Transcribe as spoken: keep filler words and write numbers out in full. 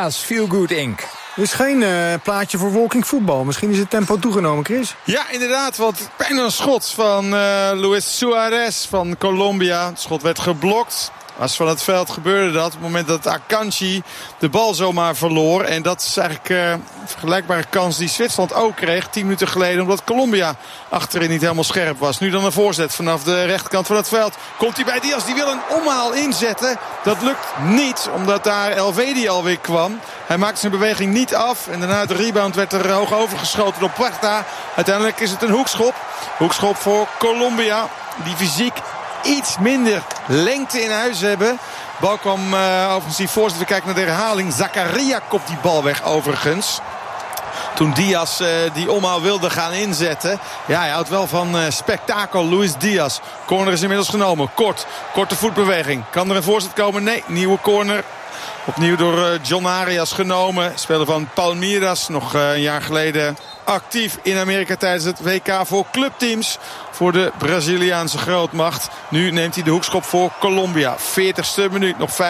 Diaz, Feel Good incorporated. Er is geen uh, plaatje voor walking voetbal. Misschien is het tempo toegenomen, Chris. Ja, inderdaad. Want bijna een schot van uh, Luis Suarez van Colombia. Het schot werd geblokt. Als van het veld gebeurde dat. Op het moment dat Akanji de bal zomaar verloor. En dat is eigenlijk uh, een vergelijkbare kans die Zwitserland ook kreeg. Tien minuten geleden. Omdat Colombia achterin niet helemaal scherp was. Nu dan een voorzet vanaf de rechterkant van het veld. Komt hij bij Diaz. Die wil een omhaal inzetten. Dat lukt niet. Omdat daar Elvedi alweer kwam. Hij maakte zijn beweging niet af. En daarna de rebound werd er hoog overgeschoten door Puerta. Uiteindelijk is het een hoekschop. Hoekschop voor Colombia. Die fysiek iets minder lengte in huis hebben. Bal kwam uh, offensief voorzet. We kijken naar de herhaling. Zakaria kopt die bal weg overigens. Toen Diaz uh, die omhaal wilde gaan inzetten. Ja, hij houdt wel van uh, spektakel. Luis Diaz. Corner is inmiddels genomen. Kort. Korte voetbeweging. Kan er een voorzet komen? Nee. Nieuwe corner. Opnieuw door uh, John Arias genomen. Speler van Palmeiras. Nog uh, een jaar geleden actief in Amerika tijdens het W K voor clubteams. Voor de Braziliaanse grootmacht. Nu neemt hij de hoekschop voor Colombia. veertigste minuut. Nog vijf.